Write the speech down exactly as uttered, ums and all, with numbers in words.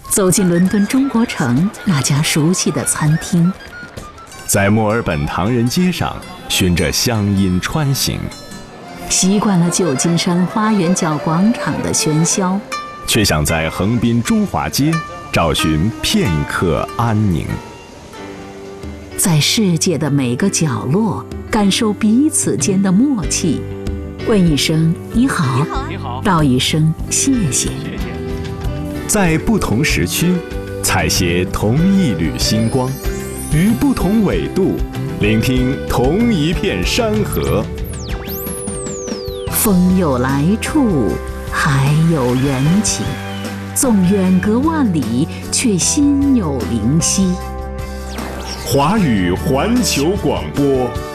走进伦敦中国城那家熟悉的餐厅， 在墨尔本唐人街上循着乡音穿行， 习惯了旧金山花园角广场的喧嚣， 却想在横滨中华街找寻片刻安宁。 在世界的每个角落感受彼此间的默契，问一声你好， 你好， 道一声谢谢。 在不同时区采撷同一缕星光，于不同纬度聆听同一片山河。 风有来处，海有缘起，纵远隔万里，却心有灵犀。 华语环球广播